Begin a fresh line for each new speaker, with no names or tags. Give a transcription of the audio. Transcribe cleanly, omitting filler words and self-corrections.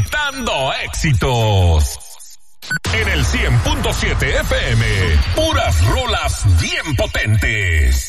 Gritando éxitos. En el 100.7 FM, puras rolas bien potentes.